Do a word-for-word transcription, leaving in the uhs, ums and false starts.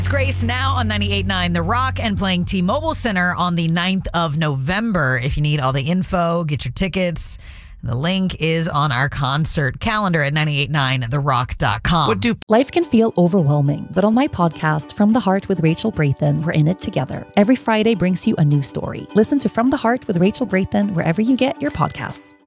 It's Grace now on ninety-eight point nine The Rock and playing T-Mobile Center on the ninth of November. If you need all the info, get your tickets. The link is on our concert calendar at ninety-eight point nine the rock dot com. What do Life can feel overwhelming, but on my podcast, From the Heart with Rachel Braithen, we're in it together. Every Friday brings you a new story. Listen to From the Heart with Rachel Braithen wherever you get your podcasts.